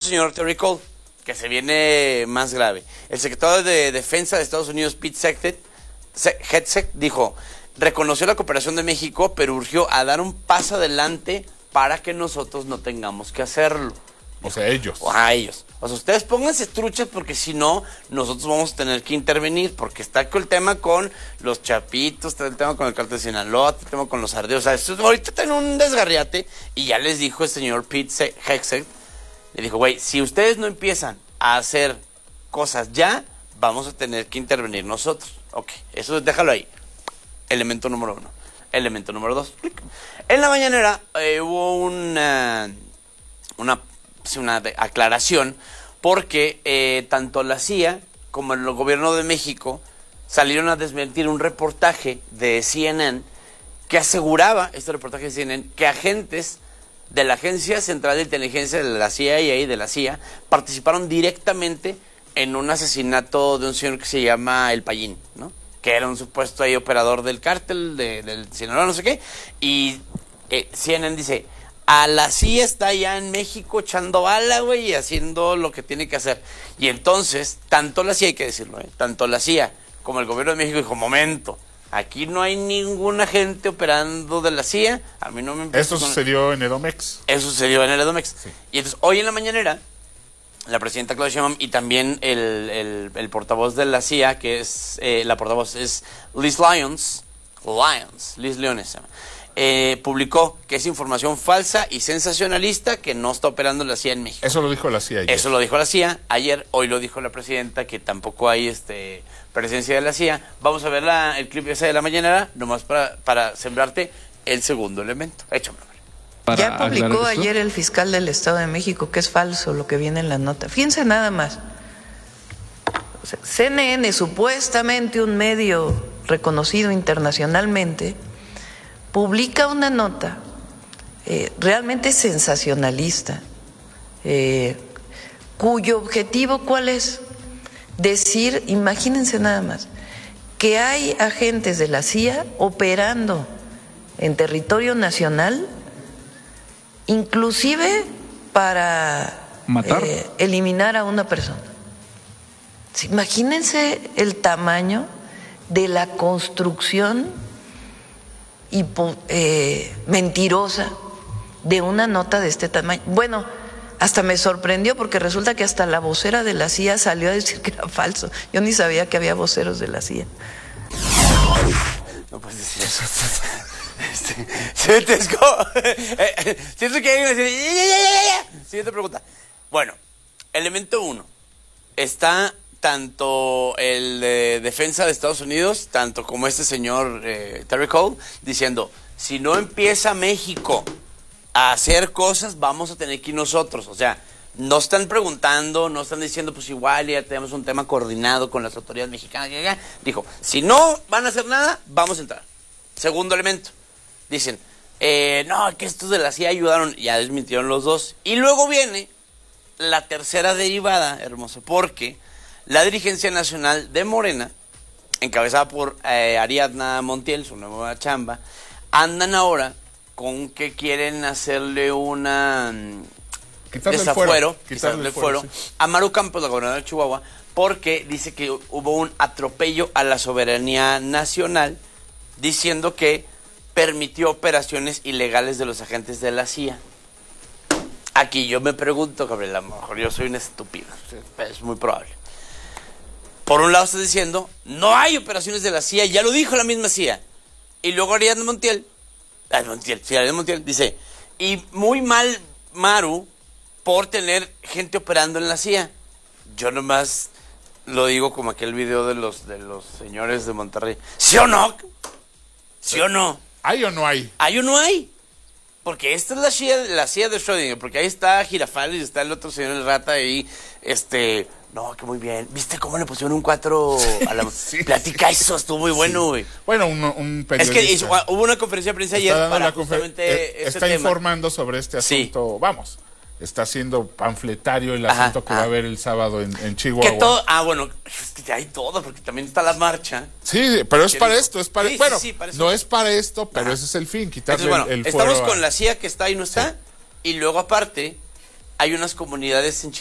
señor Terry Cole, que se viene más grave. El secretario de Defensa de Estados Unidos, Pete Hegseth, dijo, reconoció la cooperación de México, pero urgió a dar un paso adelante para que nosotros no tengamos que hacerlo. O sea, ellos. A ellos. O sea, ustedes pónganse truchas porque si no, nosotros vamos a tener que intervenir porque está el tema con los chapitos, está el tema con el cártel de Sinaloa, está el tema con los ardeos. O sea, esto, ahorita tienen un desgarriate y ya les dijo el señor Pete Hegseth, le dijo, güey, si ustedes no empiezan a hacer cosas ya, vamos a tener que intervenir nosotros. Ok, eso déjalo ahí. Elemento número 1. Elemento número 2. En la mañanera hubo una aclaración porque tanto la CIA como el gobierno de México salieron a desmentir un reportaje de CNN que aseguraba, este reportaje de CNN, que agentes de la Agencia Central de Inteligencia de la CIA y de la CIA participaron directamente en un asesinato de un señor que se llama El Payín, ¿no? Que era un supuesto ahí operador del cártel del Sinaloa, no sé qué, y CNN dice, a la CIA está ya en México echando bala, güey, y haciendo lo que tiene que hacer. Y entonces, tanto la CIA, hay que decirlo, tanto la CIA como el gobierno de México dijo, momento, aquí no hay ningún agente operando de la CIA, a mí no me... Eso sucedió en Edomex. Eso sucedió en el Edomex. Sí. Y entonces, hoy en la mañanera, la presidenta Claudia Sheinbaum y también el portavoz de la CIA, que es, la portavoz es Liz Leones, publicó que es información falsa y sensacionalista que no está operando la CIA en México. Eso lo dijo la CIA ayer. Eso lo dijo la CIA ayer, hoy lo dijo la presidenta, que tampoco hay presencia de la CIA. Vamos a ver el clip ese de la mañanera, nomás para sembrarte el segundo elemento. Échame. Ya publicó ayer el fiscal del Estado de México que es falso lo que viene en la nota. Fíjense nada más. O sea, CNN, supuestamente un medio reconocido internacionalmente, publica una nota realmente sensacionalista, cuyo objetivo, ¿cuál es? Decir, imagínense nada más, que hay agentes de la CIA operando en territorio nacional, inclusive para matar, eliminar a una persona. Imagínense el tamaño de la construcción mentirosa de una nota de este tamaño. Bueno, hasta me sorprendió porque resulta que hasta la vocera de la CIA salió a decir que era falso. Yo ni sabía que había voceros de la CIA. No puedes decir eso. Siento que hay una... Siguiente pregunta. Bueno, elemento 1. Está tanto el de Defensa de Estados Unidos, tanto como este señor Terry Cole, diciendo, si no empieza México a hacer cosas, vamos a tener que ir nosotros. O sea, no están preguntando, no están diciendo, pues igual ya tenemos un tema coordinado con las autoridades mexicanas. Dijo, si no van a hacer nada, vamos a entrar. Segundo elemento. Dicen, no, que estos de la CIA ayudaron, ya desmintieron los dos. Y luego viene la tercera derivada, hermoso, porque la dirigencia nacional de Morena, encabezada por Ariadna Montiel, su nueva chamba, andan ahora con que quieren hacerle una desafuero, quitarle el fuero, sí, a Maru Campos, la gobernadora de Chihuahua, porque dice que hubo un atropello a la soberanía nacional, diciendo que permitió operaciones ilegales de los agentes de la CIA. Aquí yo me pregunto, Gabriel, a lo mejor yo soy un estúpido, es muy probable. Por un lado estás diciendo, no hay operaciones de la CIA, ya lo dijo la misma CIA. Y luego Ariadna Montiel dice, y muy mal Maru por tener gente operando en la CIA. Yo nomás lo digo como aquel video de los señores de Monterrey. ¿Sí o no? ¿Sí o no? ¿Hay o no hay? ¿Hay o no hay? Porque esta es la CIA de Schrödinger, porque ahí está Girafales y está el otro señor el rata ahí, no, que muy bien. ¿Viste cómo le pusieron un 4 a la plática? Eso estuvo muy bueno, güey. Sí. Bueno, un periodista. Es que hubo una conferencia de prensa ayer para justamente está tema. Informando sobre este asunto, sí. Vamos, está haciendo panfletario el asunto que va a haber el sábado en Chihuahua. Que todo, bueno, es que hay todo, porque también está la marcha. Sí, pero es para esto, para sí, bueno, sí, para no es para esto, pero ese es el fin, quitarle entonces, el fuero. Estamos con la CIA que está y no está, sí. Y luego aparte hay unas comunidades en Chihuahua